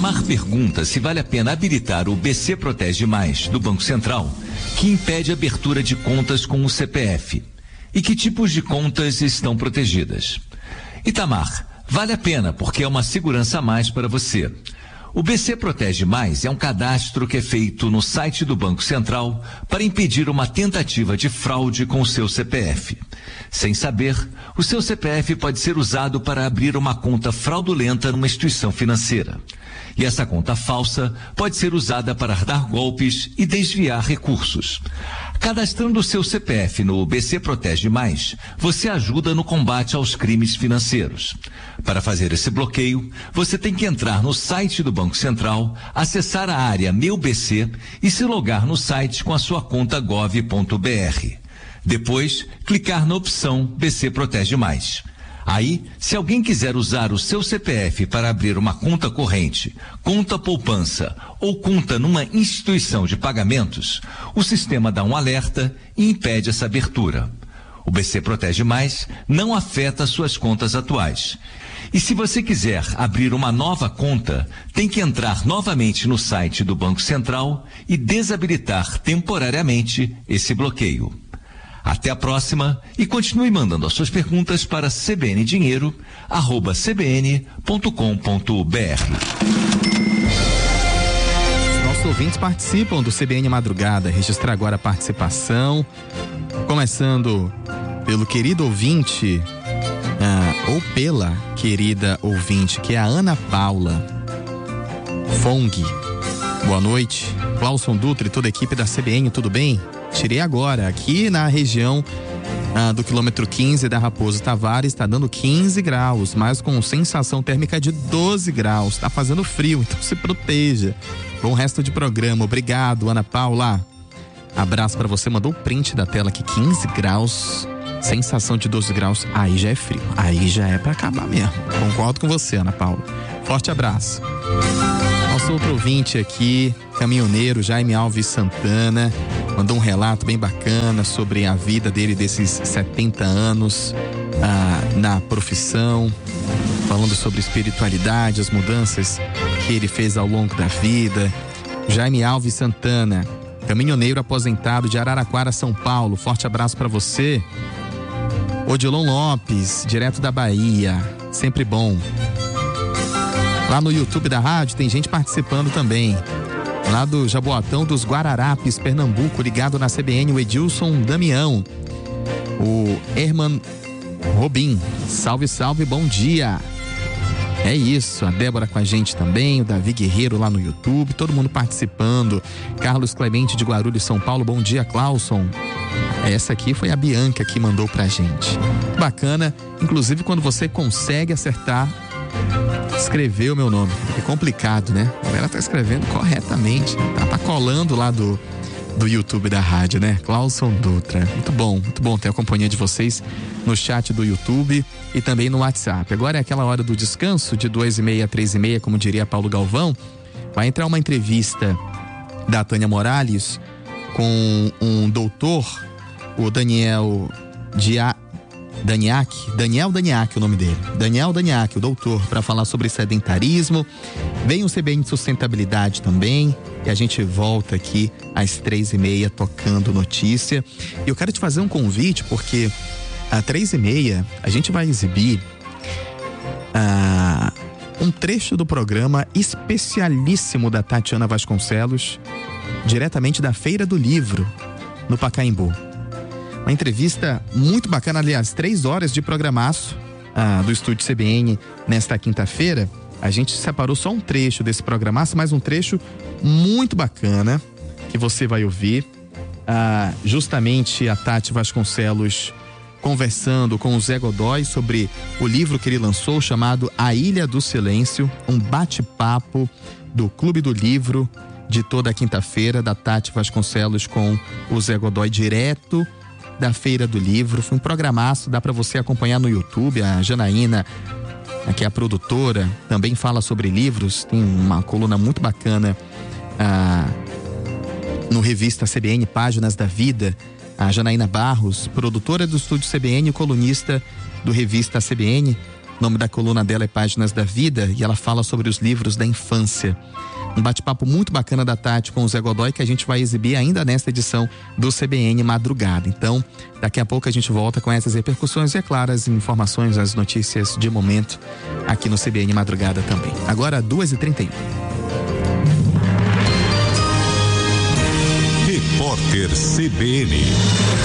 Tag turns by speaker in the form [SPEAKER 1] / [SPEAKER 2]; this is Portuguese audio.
[SPEAKER 1] Itamar pergunta se vale a pena habilitar o BC Protege Mais do Banco Central, que impede a abertura de contas com o CPF. E que tipos de contas estão protegidas? Itamar, vale a pena porque é uma segurança a mais para você. O BC Protege Mais é um cadastro que é feito no site do Banco Central para impedir uma tentativa de fraude com o seu CPF. Sem saber, o seu CPF pode ser usado para abrir uma conta fraudulenta numa instituição financeira. E essa conta falsa pode ser usada para dar golpes e desviar recursos. Cadastrando o seu CPF no BC Protege Mais, você ajuda no combate aos crimes financeiros. Para fazer esse bloqueio, você tem que entrar no site do Banco Central, acessar a área Meu BC e se logar no site com a sua conta gov.br. Depois, clicar na opção BC Protege Mais. Aí, se alguém quiser usar o seu CPF para abrir uma conta corrente, conta poupança ou conta numa instituição de pagamentos, o sistema dá um alerta e impede essa abertura. O BC Protege Mais não afeta suas contas atuais. E se você quiser abrir uma nova conta, tem que entrar novamente no site do Banco Central e desabilitar temporariamente esse bloqueio. Até a próxima e continue mandando as suas perguntas para cbndinheiro@cbn.com.br.
[SPEAKER 2] Os nossos ouvintes participam do CBN Madrugada. Registrar agora a participação, começando pelo querido ouvinte, ou pela querida ouvinte, que é a Ana Paula Fong. Boa noite, Clauson Dutra e toda a equipe da CBN, tudo bem? Tirei agora, aqui na região do quilômetro 15 da Raposo Tavares, está dando 15 graus, mas com sensação térmica de 12 graus. Está fazendo frio, então se proteja. Bom resto de programa. Obrigado, Ana Paula. Abraço para você. Mandou o print da tela aqui, 15 graus, sensação de 12 graus. Aí já é frio, aí já é para acabar mesmo. Concordo com você, Ana Paula. Forte abraço. Nosso outro ouvinte aqui, caminhoneiro Jaime Alves Santana, mandou um relato bem bacana sobre a vida dele desses 70 anos na profissão, falando sobre espiritualidade, as mudanças que ele fez ao longo da vida. Jaime Alves Santana, caminhoneiro aposentado de Araraquara, São Paulo. Forte abraço para você. Odilon Lopes, direto da Bahia, sempre bom. Lá no YouTube da rádio tem gente participando também. Lá do Jaboatão dos Guararapes, Pernambuco, ligado na CBN, o Edilson Damião. O Herman Robin, salve, salve, bom dia. É isso, a Débora com a gente também, o Davi Guerreiro lá no YouTube, todo mundo participando. Carlos Clemente de Guarulhos, São Paulo, bom dia, Clauson. Essa aqui foi a Bianca que mandou pra gente. Bacana, inclusive quando você consegue acertar, escrever o meu nome. É complicado, né? Ela tá escrevendo corretamente. Tá colando lá do YouTube da rádio, né? Clauson Dutra. Muito bom ter a companhia de vocês no chat do YouTube e também no WhatsApp. Agora é aquela hora do descanso, de 2h30 a 3h30, como diria Paulo Galvão. Vai entrar uma entrevista da Tânia Morales com um doutor, o Daniel Daniak, o nome dele. Daniel Daniak, o doutor, para falar sobre sedentarismo. Vem o CBN de sustentabilidade também. E a gente volta aqui às 3h30 tocando notícia. E eu quero te fazer um convite, porque às 3h30 a gente vai exibir um trecho do programa especialíssimo da Tatiana Vasconcelos, diretamente da Feira do Livro, no Pacaembu. Uma entrevista muito bacana, aliás, 3 horas de programaço do Estúdio CBN nesta quinta-feira. A gente separou só um trecho desse programaço, mas um trecho muito bacana que você vai ouvir. Justamente a Tati Vasconcelos conversando com o Zé Godoy sobre o livro que ele lançou chamado A Ilha do Silêncio, um bate-papo do Clube do Livro de toda a quinta-feira, da Tati Vasconcelos com o Zé Godoy, direto da Feira do Livro. Foi um programaço, dá para você acompanhar no YouTube. A Janaína, que é a produtora, também fala sobre livros, tem uma coluna muito bacana no revista CBN Páginas da Vida. A Janaína Barros, produtora do Estúdio CBN e colunista do revista CBN, O nome da coluna dela é Páginas da Vida e ela fala sobre os livros da infância. Um bate-papo muito bacana da Tati com o Zé Godoy que a gente vai exibir ainda nesta edição do CBN Madrugada. Então, daqui a pouco a gente volta com essas repercussões e, é claro, as informações, as notícias de momento aqui no CBN Madrugada também. Agora, 2h31.
[SPEAKER 3] Repórter CBN.